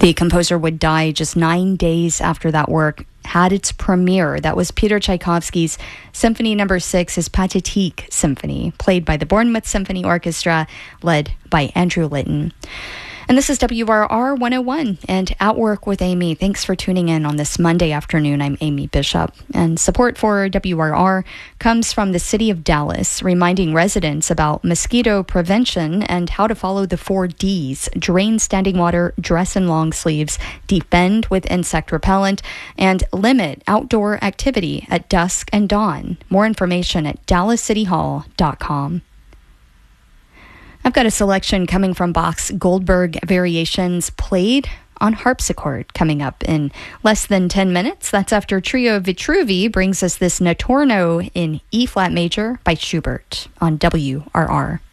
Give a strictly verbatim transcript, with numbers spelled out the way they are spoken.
The composer would die just nine days after that work had its premiere. That was Peter Tchaikovsky's Symphony Number Six, his Pathétique Symphony, played by the Bournemouth Symphony Orchestra, led by Andrew Litton. And this is W R R one oh one and At Work with Amy. Thanks for tuning in on this Monday afternoon. I'm Amy Bishop. And support for W R R comes from the City of Dallas, reminding residents about mosquito prevention and how to follow the four Ds: drain standing water, dress in long sleeves, defend with insect repellent, and limit outdoor activity at dusk and dawn. More information at dallas city hall dot com. I've got a selection coming from Bach's Goldberg Variations played on harpsichord coming up in less than ten minutes. That's after Trio Vitruvi brings us this Notturno in E-flat major by Schubert on W R R.